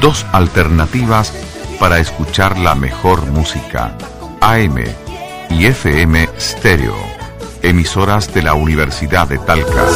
Dos alternativas para escuchar la mejor música, AM y FM Stereo, emisoras de la Universidad de Talca.